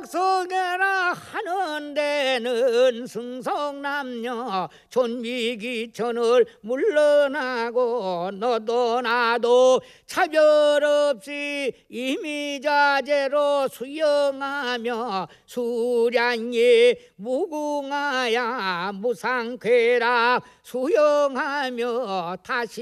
약속해라 하는 데는 승성남녀 존미기천을 물러나고 너도 나도 차별 없이 이미자재로 수영하며 수량이 무궁하야 무상쾌락 수영하며 다시